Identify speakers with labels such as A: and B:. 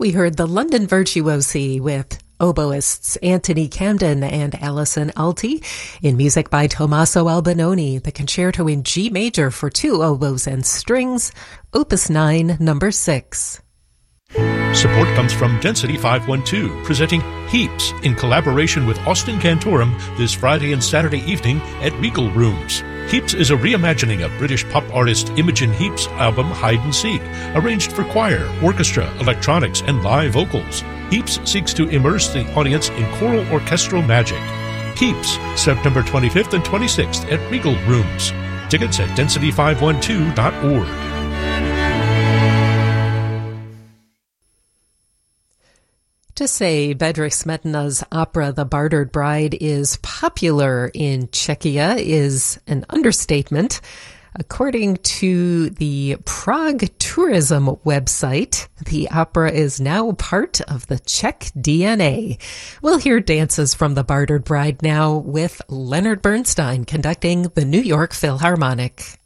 A: We heard the London Virtuosi with oboists Anthony Camden and Alison Alti, in music by Tommaso Albinoni, the Concerto in G major for 2 oboes and strings, Opus 9, number 6.
B: Support comes from Density 512, presenting Heaps in collaboration with Austin Cantorum this Friday and Saturday evening at Regal Rooms. Heaps is a reimagining of British pop artist Imogen Heap's album Hide and Seek, arranged for choir, orchestra, electronics, and live vocals. Heaps seeks to immerse the audience in choral orchestral magic. Heaps, September 25th and 26th at Regal Rooms. Tickets at density512.org.
A: To say Bedřich Smetana's opera The Bartered Bride is popular in Czechia is an understatement. According to the Prague tourism website, the opera is now part of the Czech DNA. We'll hear dances from The Bartered Bride now with Leonard Bernstein conducting the New York Philharmonic.